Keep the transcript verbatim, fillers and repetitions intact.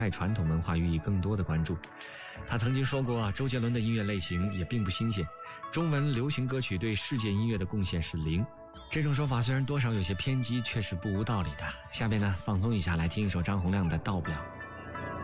传统文化予以更多的关注。他曾经说过，周杰伦的音乐类型也并不新鲜，中文流行歌曲对世界音乐的贡献是零。这种说法虽然多少有些偏激，却是不无道理的。下边呢，放松一下，来听一首张洪量的《到不了》。